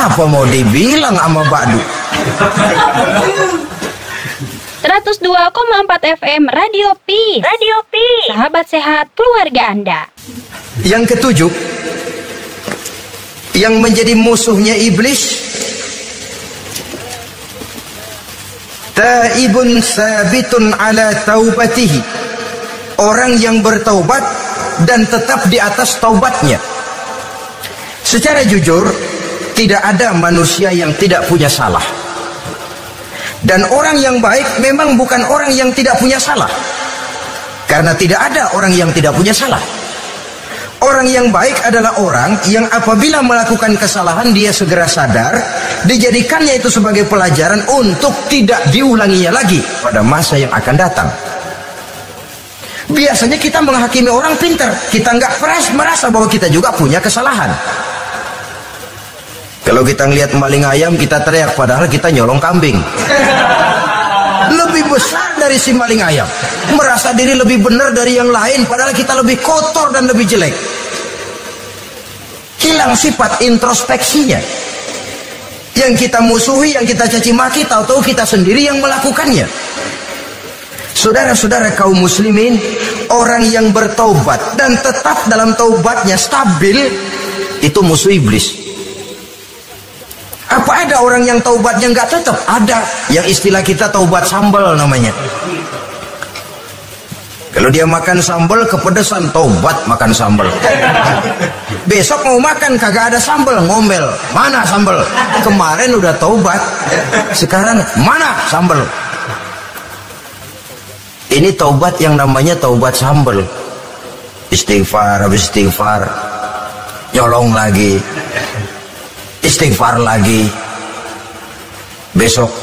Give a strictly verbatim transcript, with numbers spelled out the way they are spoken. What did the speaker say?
Apa mau dibilang sama Badu? seratus dua koma empat F M Radio Peace. Radio Peace. Sahabat sehat keluarga Anda. Yang ketujuh, yang menjadi musuhnya iblis, taibun sabitun ala taubatihi. Orang yang bertaubat dan tetap di atas taubatnya. Secara jujur, tidak ada manusia yang tidak punya salah. Dan orang yang baik memang bukan orang yang tidak punya salah. Karena tidak ada orang yang tidak punya salah. Orang yang baik adalah orang yang apabila melakukan kesalahan dia segera sadar, dijadikannya itu sebagai pelajaran untuk tidak diulanginya lagi pada masa yang akan datang. Biasanya kita menghakimi orang pintar, kita nggak pernah merasa bahwa kita juga punya kesalahan. Kalau kita ngelihat maling ayam, kita teriak, padahal kita nyolong kambing. Lebih besar dari si maling ayam, merasa diri lebih benar dari yang lain, padahal kita lebih kotor dan lebih jelek. Hilang sifat introspeksinya. Yang kita musuhi, yang kita caci maki, tahu-tahu kita sendiri yang melakukannya. Saudara-saudara kaum muslimin, orang yang bertaubat dan tetap dalam taubatnya stabil, itu musuh iblis. Apa ada orang yang taubatnya nggak tetap? Ada. Yang istilah kita taubat sambal namanya. Kalau dia makan sambal kepedesan, taubat makan sambal. Besok mau makan kagak ada sambal, ngomel. Mana sambal? Kemarin udah taubat, sekarang mana sambal? Ini taubat yang namanya taubat sambal. Istighfar habis istighfar, nyolong lagi, istighfar lagi, besok